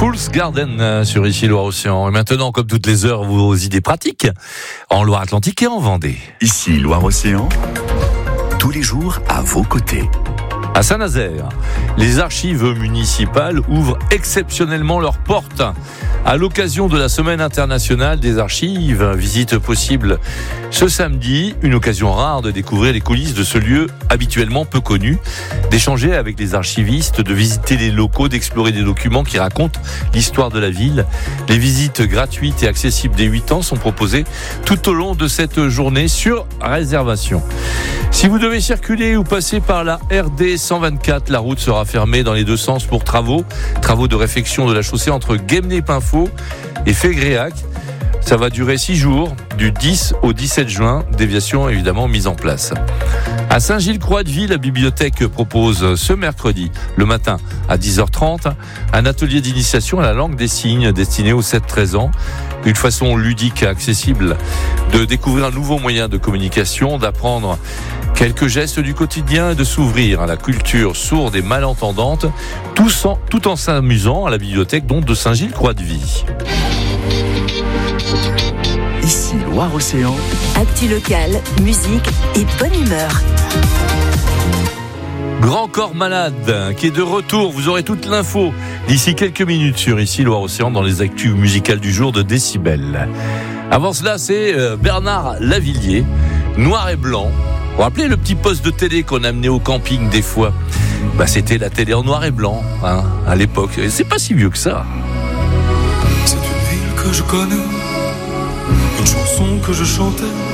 Fool's Garden sur ici Loire-Océan. Et maintenant, comme toutes les heures, vos idées pratiques en Loire-Atlantique et en Vendée. Ici Loire-Océan, tous les jours à vos côtés. À Saint-Nazaire, les archives municipales ouvrent exceptionnellement leurs portes. À l'occasion de la Semaine internationale des archives, visite possible ce samedi, une occasion rare de découvrir les coulisses de ce lieu habituellement peu connu, d'échanger avec les archivistes, de visiter les locaux, d'explorer des documents qui racontent l'histoire de la ville. Les visites gratuites et accessibles dès 8 ans sont proposées tout au long de cette journée sur réservation. Si vous devez circuler ou passer par la RD 124, la route sera fermée dans les deux sens pour travaux de réfection de la chaussée entre Guémené-Pinfo et Fégréac. Ça va durer 6 jours, du 10 au 17 juin, déviation évidemment mise en place. À Saint-Gilles-Croix-de-Vie, la bibliothèque propose ce mercredi, le matin à 10h30, un atelier d'initiation à la langue des signes destiné aux 7-13 ans. Une façon ludique et accessible de découvrir un nouveau moyen de communication, d'apprendre quelques gestes du quotidien et de s'ouvrir à la culture sourde et malentendante, tout en s'amusant à la bibliothèque donc de Saint-Gilles-Croix-de-Vie. Ici Loire-Océan. Actu locale, musique et bonne humeur. Grand Corps Malade qui est de retour, vous aurez toute l'info d'ici quelques minutes sur ici Loire-Océan dans les actus musicales du jour de Décibel. Avant cela, c'est Bernard Lavilliers, Noir et Blanc. Vous vous rappelez le petit poste de télé qu'on amenait au camping des fois ? C'était la télé en noir et blanc à l'époque. Et c'est pas si vieux que ça. C'est une ville que je connais, une chanson que je chantais